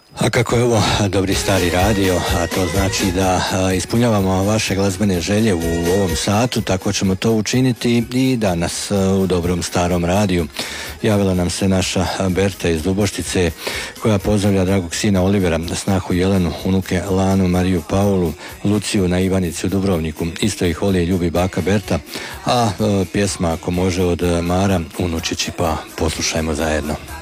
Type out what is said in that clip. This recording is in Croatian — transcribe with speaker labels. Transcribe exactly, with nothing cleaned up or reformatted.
Speaker 1: A kako je ovo dobri stari radio, a to znači da ispunjavamo vaše glazbene želje u ovom satu, tako ćemo to učiniti i danas u dobrom starom radiju. Javila nam se naša Berta iz Duboštice, koja pozdravlja dragog sina Olivera, snahu Jelenu, unuke Lanu, Mariju Paulu, Luciju na Ivanici u Dubrovniku. Isto ih voli i ljubi baka Berta, a pjesma ako može od Mara Unučići, pa poslušajmo zajedno.